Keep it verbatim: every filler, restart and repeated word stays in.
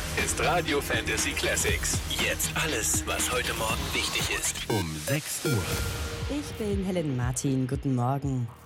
ist Radio Fantasy Classics. Jetzt alles, was heute Morgen wichtig ist. Um sechs Uhr. Ich bin Helen Martin. Guten Morgen.